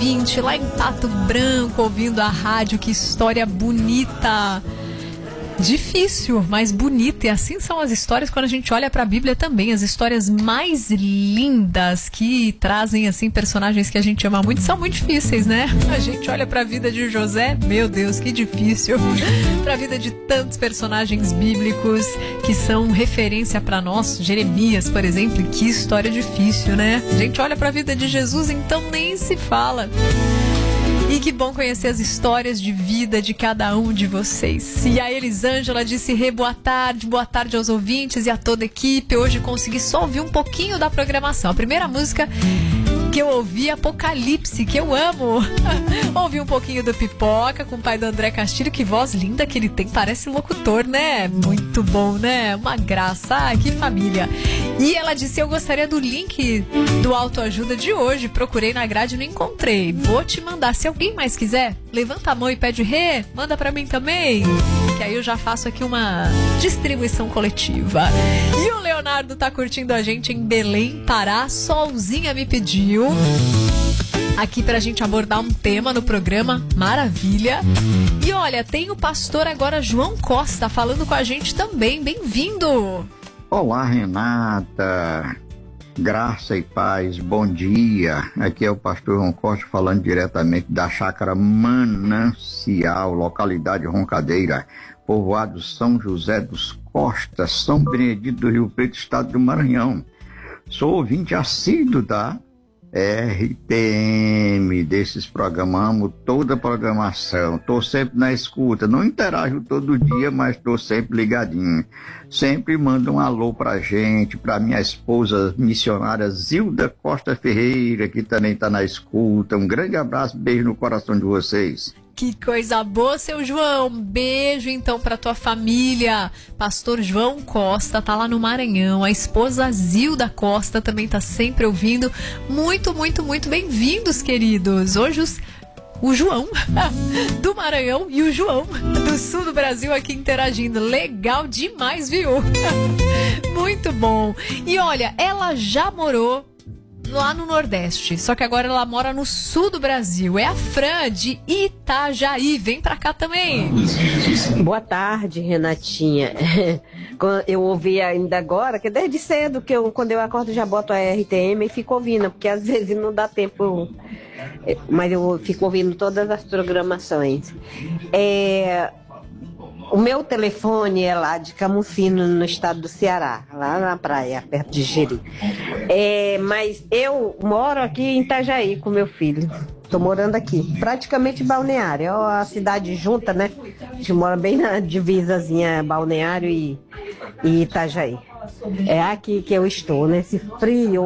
ouvinte lá em Pato Branco, ouvindo a rádio. Que história bonita! Difícil, mas bonita. E assim são as histórias quando a gente olha para a Bíblia também. As histórias mais lindas que trazem assim personagens que a gente ama muito são muito difíceis, né? A gente olha para a vida de José, meu Deus, que difícil. Para a vida de tantos personagens bíblicos que são referência para nós. Jeremias, por exemplo, que história difícil, né? A gente olha para a vida de Jesus, então nem se fala. E que bom conhecer as histórias de vida de cada um de vocês. E a Elisângela disse boa tarde aos ouvintes e a toda a equipe. Hoje consegui só ouvir um pouquinho da programação. A primeira música que eu ouvi, Apocalipse, que eu amo. Ouvi um pouquinho do Pipoca com o pai do André Castilho. Que voz linda que ele tem, parece locutor, né? Muito bom, né? Uma graça, que família. E ela disse, eu gostaria do link do autoajuda de hoje. Procurei na grade e não encontrei. Vou te mandar. Se alguém mais quiser, levanta a mão e pede manda pra mim também. Que aí eu já faço aqui uma distribuição coletiva. E o Leonardo tá curtindo a gente em Belém, Pará. Solzinha me pediu aqui pra gente abordar um tema no programa. Maravilha. E olha, tem o pastor agora João Costa falando com a gente também. Bem-vindo. Olá, Renata. Graça e paz, bom dia. Aqui é o pastor João Costa falando diretamente da chácara Manancial, localidade Roncadeira, povoado São José dos Costas, São Benedito do Rio Preto, estado do Maranhão. Sou ouvinte assíduo da RTM, desses programas, amo toda a programação, estou sempre na escuta, não interajo todo dia, mas estou sempre ligadinho. Sempre mando um alô pra gente, pra minha esposa missionária Zilda Costa Ferreira, que também está na escuta. Um grande abraço, beijo no coração de vocês. Que coisa boa, seu João. Beijo, então, pra tua família. Pastor João Costa tá lá no Maranhão. A esposa Zilda Costa também tá sempre ouvindo. Muito, muito, muito bem-vindos, queridos. Hoje o João do Maranhão e o João do sul do Brasil aqui interagindo. Legal demais, viu? Muito bom. E olha, ela já morou lá no Nordeste, só que agora ela mora no sul do Brasil. É a Fran de Itajaí. Vem pra cá também. Boa tarde, Renatinha. Eu ouvi ainda agora, que desde cedo, quando eu acordo já boto a RTM e fico ouvindo, porque às vezes não dá tempo, mas eu fico ouvindo todas as programações. O meu telefone é lá de Camucino, no estado do Ceará, lá na praia, perto de Jeri. Mas eu moro aqui em Itajaí com meu filho. Estou morando aqui, praticamente Balneário. É a cidade junta, né? A gente mora bem na divisazinha Balneário e Itajaí. É aqui que eu estou, nesse frio.